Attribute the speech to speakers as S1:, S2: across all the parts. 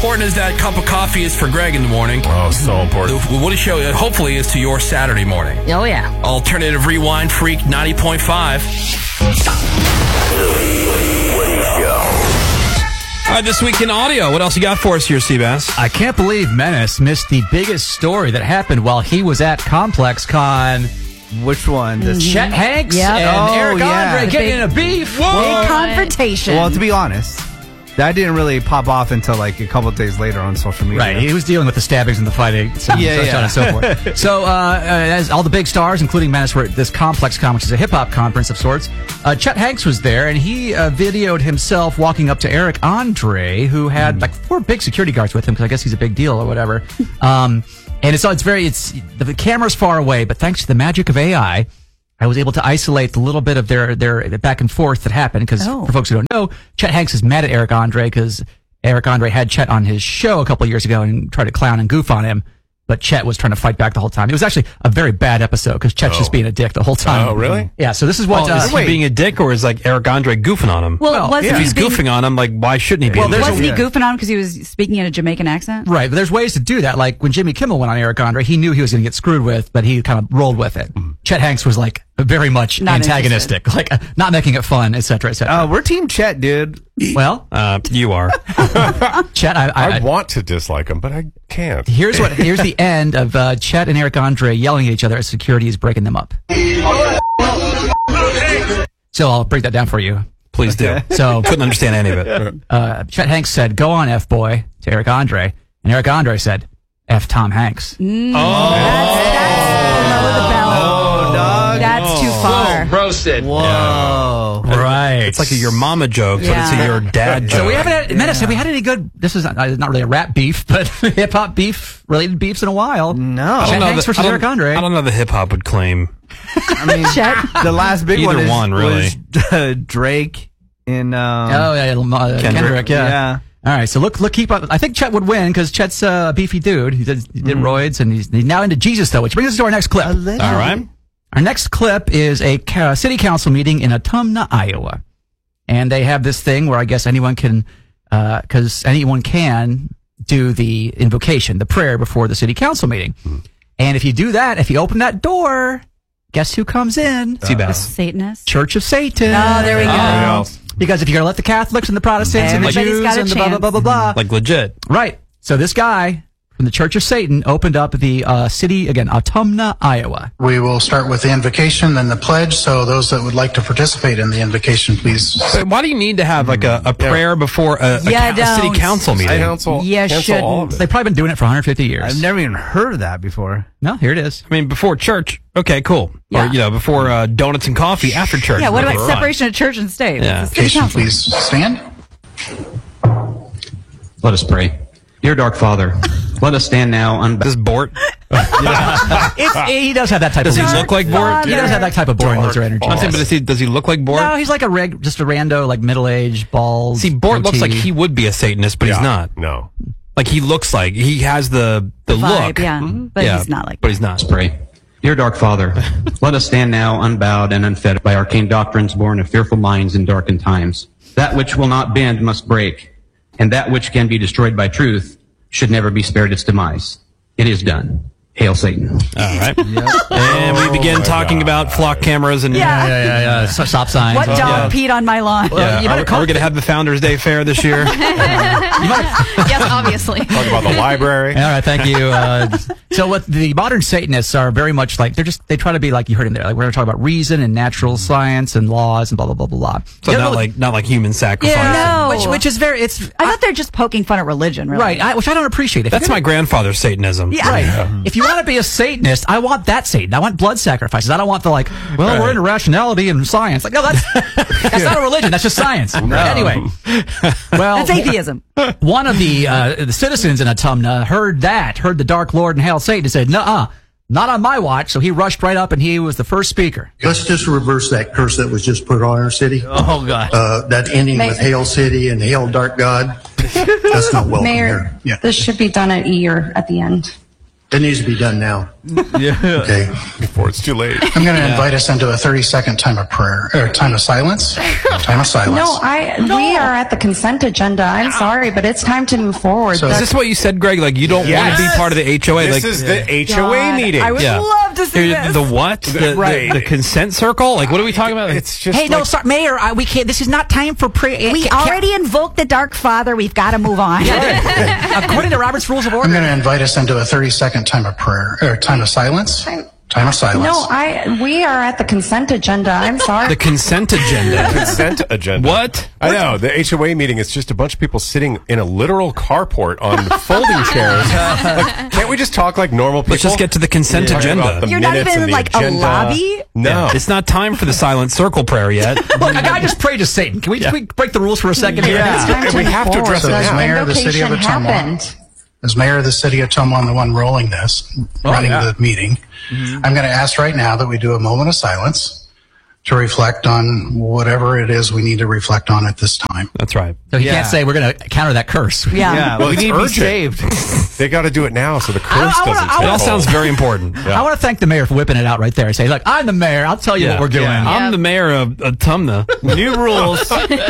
S1: Important as that cup of coffee is for Greg in the morning.
S2: Oh, so important.
S1: The Woody Show, hopefully, is to your Saturday morning.
S3: Oh, yeah.
S1: Alternative Rewind Freak 90.5.
S2: Woody Show.
S1: All right, this week in audio, what else you got for us here, Seabass?
S4: I can't believe Menace missed the biggest story that happened while he was at Complex Con.
S5: Which one?
S4: Chet Hanks
S3: Yep.
S4: and Eric
S5: yeah.
S4: Andre getting in a beef.
S3: Big confrontation.
S5: Well, to be honest, that didn't really pop off until like a couple of days later on social media.
S4: Right, he was dealing with the stabbings and the fighting, so on and so forth. So, as all the big stars, including Menace, were at this Complex Con, which is a hip-hop conference of sorts. Chet Hanks was there, and he videoed himself walking up to Eric Andre, who had like 4 big security guards with him, because I guess he's a big deal or whatever. And the camera's far away, but thanks to the magic of AI, I was able to isolate the little bit of their back and forth that happened, because for folks who don't know, Chet Hanks is mad at Eric Andre because Eric Andre had Chet on his show a couple years ago and tried to clown and goof on him, but Chet was trying to fight back the whole time. It was actually a very bad episode because Chet's just being a dick the whole time.
S2: Oh, really?
S4: Yeah, so this is what...
S6: is he being a dick, or is like Eric Andre goofing on him?
S3: Well,
S6: if he's goofing on him, like, why shouldn't he be?
S3: Wasn't he goofing on him because he was speaking in a Jamaican accent?
S4: Right, but there's ways to do that. Like when Jimmy Kimmel went on Eric Andre, he knew he was going to get screwed with, but he kind of rolled with it. Chet Hanks was like very much
S3: Not
S4: antagonistic, like not making it fun, etc., etc.
S5: We're Team Chet, dude.
S4: Well,
S6: you are.
S4: Chet,
S2: I want to dislike him, but I can't.
S4: Here's the end of Chet and Eric Andre yelling at each other as security is breaking them up. So I'll break that down for you.
S6: Please do.
S4: So
S6: couldn't understand any of it.
S4: Chet Hanks said, "Go on, F-boy," to Eric Andre, and Eric Andre said, "F Tom Hanks."
S3: That's below the belt.
S5: Dog.
S3: That's too far.
S1: Roasted.
S5: Whoa.
S4: Right.
S6: It's like a your mama joke, but it's a your dad joke.
S4: So we haven't had, Menace, have we had any good, this is not really a rap beef, but hip-hop beef, related beefs in a while.
S5: No.
S4: Chet Hanks versus Eric Andre.
S6: I don't know the hip hop would claim.
S5: I mean,
S3: Chet.
S5: the last big
S6: Either
S5: one
S6: really.
S5: was Drake in
S4: Kendrick, yeah. All right, so keep up. I think Chet would win because Chet's a beefy dude. He did roids, and he's now into Jesus, though, which brings us to our next clip.
S6: All right.
S4: Our next clip is a city council meeting in Autumna, Iowa. And they have this thing where I guess anyone can do the invocation, the prayer before the city council meeting. And if you do that, if you open that door, guess who comes in?
S6: Seabass.
S3: Satanist.
S4: Church of Satan.
S3: Oh, there we go.
S4: Because if you're going to let the Catholics and the Protestants and the
S3: Everybody's
S4: Jews
S3: got a
S4: and the blah, blah, blah, blah, blah.
S6: Like legit.
S4: Right. So this guy from the Church of Satan opened up the city, again, Autumna, Iowa.
S7: We will start with the invocation, then the pledge. So those that would like to participate in the invocation, please.
S6: Why do you need to have like a prayer before a city council meeting?
S4: They
S3: shouldn't.
S4: They've probably been doing it for 150 years.
S5: I've never even heard of that before.
S4: No, here it is.
S6: I mean, before church. Okay, cool.
S3: Yeah.
S6: Or, before donuts and coffee after church.
S3: Yeah, what about
S6: Okay,
S3: separation of church and state?
S6: Yeah.
S3: It's the city council.
S7: Please stand.
S8: Let us pray. Dear Dark Father, let us stand now
S6: Is this Bort?
S4: He does have that type
S6: Does
S4: of
S6: he look like Bort?
S4: He does have that type of boring loser energy.
S6: I'm saying, but does he look like Bort?
S4: No, he's like just a rando, like middle-aged, bald.
S6: See, Bort looks
S4: goatee.
S6: like he would be a Satanist, but he's not.
S2: No.
S6: Like he looks like he has the
S3: Vibe,
S6: look.
S3: yeah. But he's not like
S6: But he's not.
S8: Let's pray. Dear Dark Father, let us stand now unbowed and unfettered by arcane doctrines born of fearful minds in darkened times. That which will not bend must break, and that which can be destroyed by truth should never be spared its demise. It is done. Hail Satan.
S6: All right. And we begin talking about flock cameras and
S4: stop signs.
S3: What dog peed on my lawn?
S6: Are we going to have the Founders Day fair this year?
S3: Yes, obviously.
S2: Talk about the library.
S4: All right, thank you. So what the modern Satanists are very much like, they try to be like, you heard him there, like we're going to talk about reason and natural science and laws and blah, blah, blah, blah, blah.
S6: So not like human sacrifice.
S3: Yeah, no.
S4: Which is very, I
S3: thought they're just poking fun at religion, really.
S4: Right, which I don't appreciate.
S6: That's my grandfather's Satanism.
S4: Yeah. Right. If you want to be a Satanist, I want that Satan. I want blood sacrifices. I don't want the we're into rationality and science. Like, no, that's not a religion. That's just science. No. Anyway. Well,
S3: that's atheism.
S4: One of the citizens in Autumna heard the Dark Lord and Hail Satan and said, nuh-uh, not on my watch. So he rushed right up and he was the first speaker.
S7: Let's just reverse that curse that was just put on our city.
S4: Oh, God.
S7: That ending with Hail City and Hail Dark God. That's not welcome
S9: Mayor,
S7: here. Yeah.
S9: This should be done at E or at the end.
S7: It needs to be done now.
S6: Yeah.
S7: Okay.
S2: Before it's too late.
S7: I'm going to invite us into a 30-second time of prayer, or time of silence. Time of silence.
S9: We are at the consent agenda. I'm sorry, but it's time to move forward.
S7: So-
S1: Is this what you said, Greg? Like, you don't want to be part of the HOA?
S2: This
S1: like,
S2: is the HOA meeting.
S3: I would love to see this.
S1: The what? The consent circle? Like, what are we talking about?
S2: It's just
S4: Hey, no, sorry, Mayor, we can't. This is not time for prayer.
S3: We already invoked the Dark Father. We've got to move on.
S4: According to Robert's Rules of
S7: I'm
S4: Order.
S7: going to invite us into a 30-second time of prayer, or time of silence. Time of silence.
S9: We are at the consent agenda. I'm sorry.
S1: The consent agenda.
S2: consent agenda.
S1: What?
S2: I know. The HOA meeting is just a bunch of people sitting in a literal carport on folding chairs. Like, can't we just talk like normal people?
S1: Let's just get to the consent agenda.
S3: You're not even in like a lobby?
S2: No.
S1: It's not time for the silent circle prayer yet.
S4: Look, a guy just prayed to Satan. Can we break the rules for a second here?
S7: Yeah.
S2: We have to address
S7: So
S2: it
S7: as
S2: now.
S7: mayor of the city of Ottumwa, I'm the one rolling this, running the meeting. I'm going to ask right now that we do a moment of silence to reflect on whatever it is we need to reflect on at this time.
S1: That's right.
S4: So he can't say we're going to counter that curse.
S3: Yeah.
S5: Well, we
S2: it's
S5: need to be
S2: urgent.
S5: saved.
S2: They got to do it now so the curse
S4: I wanna-
S2: doesn't
S4: I
S2: take
S1: It all
S2: hold.
S1: sounds very important.
S4: I want to thank the mayor for whipping it out right there. Say, look, I'm the mayor. I'll tell you what we're doing.
S1: I'm the mayor of Tumna. New rules.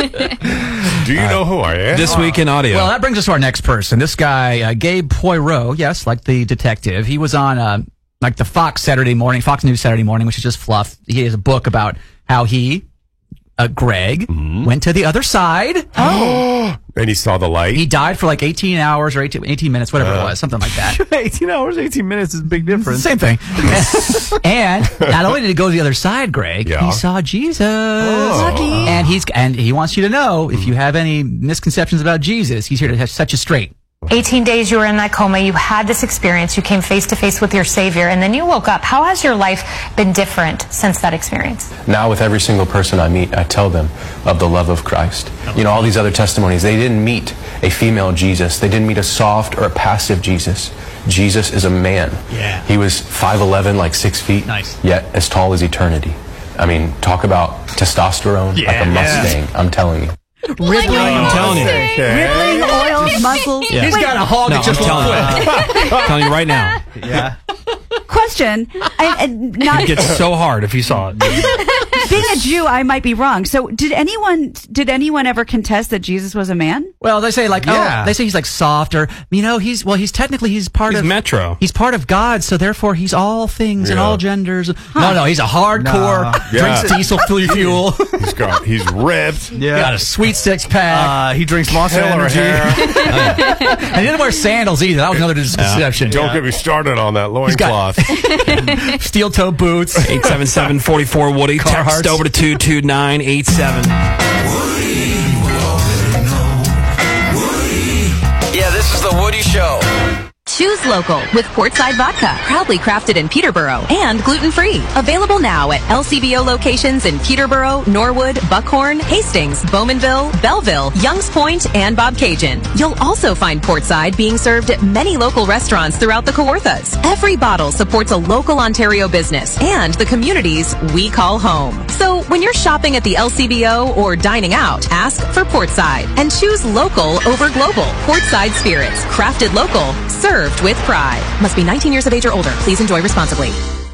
S2: Do you know who I am?
S1: This week in audio.
S4: Well, that brings us to our next person. This guy, Gabe Poirot, yes, like the detective. He was on like the Fox News Saturday Morning, which is just fluff. He has a book about how he, Greg, went to the other side.
S2: And he saw the light.
S4: He died for like 18 hours or 18 minutes, whatever it was, something like that.
S5: 18 hours, 18 minutes is a big difference.
S4: Same thing. And not only did he go to the other side, Greg,
S2: Yeah.
S4: he saw Jesus.
S3: Lucky.
S4: And he wants you to know, if you have any misconceptions about Jesus, he's here to set you straight.
S10: 18 days you were in that coma, you had this experience, you came face to face with your Savior, and then you woke up. How has your life been different since that experience?
S11: Now with every single person I meet, I tell them of the love of Christ. You know, all these other testimonies, they didn't meet a female Jesus. They didn't meet a soft or a passive Jesus. Jesus is a man.
S4: Yeah.
S11: He was 5'11", like 6 feet,
S4: Nice.
S11: yet as tall as eternity. I mean, talk about testosterone, like a Mustang, I'm telling you.
S3: Rippling,
S1: I'm telling you.
S3: rippling oils, muscles.
S1: Yeah.
S4: He's got a hog
S1: No,
S4: that just
S1: I'm telling you. I'm telling you right now.
S5: Yeah.
S3: Question. And not
S1: It gets so hard if you saw it.
S3: being a Jew, I might be wrong. So did anyone ever contest that Jesus was a man?
S4: Well, they say like,
S5: Yeah.
S4: they say he's like soft, or he's part of
S1: Metro.
S4: He's part of God, so therefore he's all things and
S2: Yeah.
S4: all genders. No, he's a hardcore.
S5: No.
S4: Drinks
S2: Yeah.
S4: diesel fuel.
S2: He's ripped.
S5: Yeah.
S4: Got a sweet six pack.
S5: He drinks Monster
S2: Taylor
S5: Energy.
S2: hair.
S4: And he didn't wear sandals either. That was another misconception.
S2: Don't get me started on that
S4: got-
S2: loincloth.
S4: Steel toe boots.
S1: 877-44 Woody. Text
S4: Carhartts.
S1: over to 22987.
S12: Yeah, this is the Woody Show.
S13: Choose local with Portside Vodka, proudly crafted in Peterborough and gluten-free. Available now at LCBO locations in Peterborough, Norwood, Buckhorn, Hastings, Bowmanville, Belleville, Youngs Point, and Bobcaygeon. You'll also find Portside being served at many local restaurants throughout the Kawarthas. Every bottle supports a local Ontario business and the communities we call home. So when you're shopping at the LCBO or dining out, ask for Portside and choose local over global. Portside Spirits, crafted local, served with pride. Must be 19 years of age or older. Please enjoy responsibly.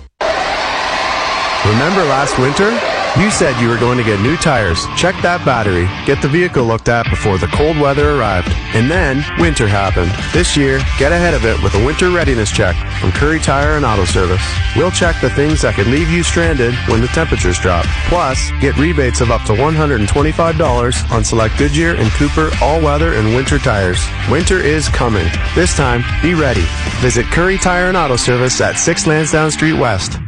S14: Remember last winter? You said you were going to get new tires, check that battery, get the vehicle looked at before the cold weather arrived. And then, winter happened. This year, get ahead of it with a winter readiness check from Curry Tire and Auto Service. We'll check the things that could leave you stranded when the temperatures drop. Plus, get rebates of up to $125 on select Goodyear and Cooper all-weather and winter tires. Winter is coming. This time, be ready. Visit Curry Tire and Auto Service at 6 Lansdowne Street West.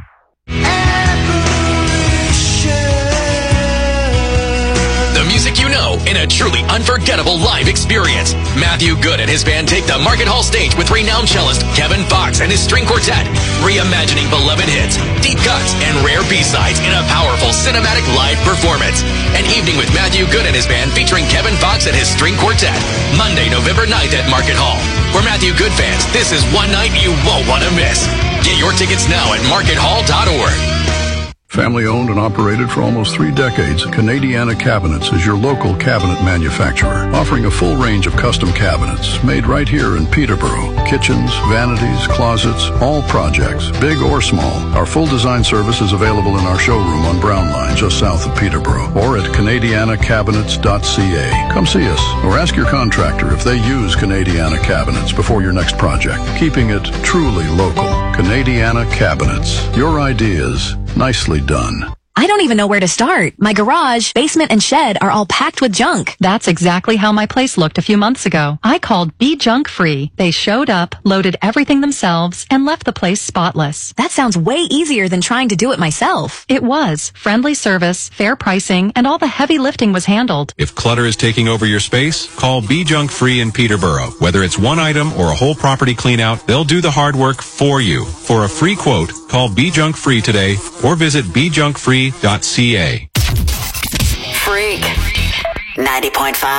S15: The music you know in a truly unforgettable live experience. Matthew Good and his band take the Market Hall stage with renowned cellist Kevin Fox and his string quartet, reimagining beloved hits, deep cuts, and rare B-sides in a powerful cinematic live performance. An evening with Matthew Good and his band featuring Kevin Fox and his string quartet. Monday, November 9th at Market Hall. For Matthew Good fans, this is one night you won't want to miss. Get your tickets now at markethall.org.
S16: Family owned and operated for almost 3 decades, Canadiana Cabinets is your local cabinet manufacturer, offering a full range of custom cabinets made right here in Peterborough. Kitchens, vanities, closets, all projects, big or small. Our full design service is available in our showroom on Brown Line, just south of Peterborough, or at CanadianaCabinets.ca. Come see us, or ask your contractor if they use Canadiana Cabinets before your next project, keeping it truly local. Canadiana Cabinets. Your ideas, nicely done.
S13: I don't even know where to start. My garage, basement, and shed are all packed with junk.
S17: That's exactly how my place looked a few months ago. I called Be Junk Free. They showed up, loaded everything themselves, and left the place spotless.
S13: That sounds way easier than trying to do it myself.
S17: It was. Friendly service, fair pricing, and all the heavy lifting was handled.
S18: If clutter is taking over your space, call Be Junk Free in Peterborough. Whether it's one item or a whole property clean out, they'll do the hard work for you. For a free quote, call Be Junk Free today or visit bejunkfree.ca.
S19: Freak 90.5.